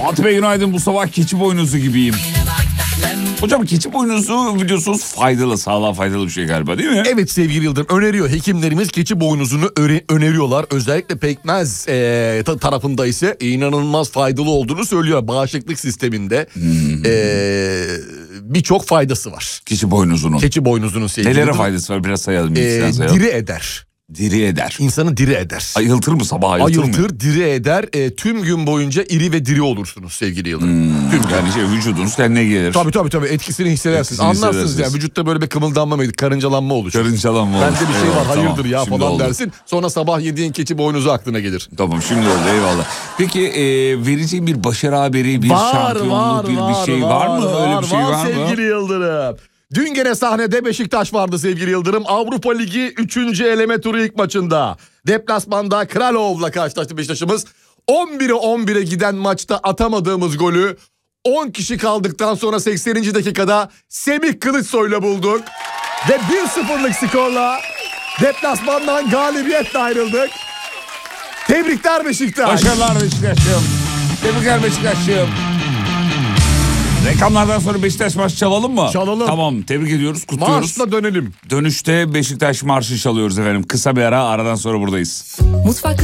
Fatih Bey günaydın, bu sabah keçi boynuzu gibiyim. Hocam keçi boynuzu biliyorsunuz faydalı, sağlığa faydalı bir şey galiba değil mi? Evet sevgili Yıldırım, öneriyor. Hekimlerimiz keçi boynuzunu öneriyorlar. Özellikle pekmez tarafında ise inanılmaz faydalı olduğunu söylüyor. Bağışıklık sisteminde birçok faydası var. Keçi boynuzunun. Keçi boynuzunun sevgili Nelere Yıldırım, faydası var, biraz sayalım. Sayalım. diri eder. Diri eder. İnsanı diri eder. Ayıltır mı, sabah ayıltır mı? Ayıltır, diri eder. Tüm gün boyunca iri ve diri olursunuz sevgili Yıldırım. Tüm gün. Yani vücudunuz kendine gelir. Tabii etkisini hissedersiniz. Anlarsınız yani, vücutta böyle bir kımıldanma mıydı, karıncalanma oluşur. Karıncalanma olur. Bende bir şey var, hayırdır tamam, ya şimdi falan oldu. dersin. Sonra sabah yediğin keçi boynuzu aklına gelir. Tamam, şimdi oldu, eyvallah. Peki vereceğin bir başarı haberi, bir şampiyonluk, bir şey var mı? Öyle bir şey var mı? Sevgili Yıldırım. Dün gene sahnede Beşiktaş vardı sevgili Yıldırım. Avrupa Ligi 3. eleme turu ilk maçında. Deplasmanda Kralov'la karşılaştı Beşiktaş'ımız. 11'e giden maçta atamadığımız golü 10 kişi kaldıktan sonra 80. dakikada Semih Kılıçsoy'la bulduk. Ve 1-0'lık skorla deplasmandan galibiyetle ayrıldık. Tebrikler Beşiktaş. Başarılar Beşiktaş'ım. Tebrikler Beşiktaş'ım. Reklamlardan sonra Beşiktaş marşı çalalım mı? Çalalım. Tamam, tebrik ediyoruz, kutluyoruz. Marşla dönelim. Dönüşte Beşiktaş marşı çalıyoruz efendim. Kısa bir ara, aradan sonra buradayız. Mutfak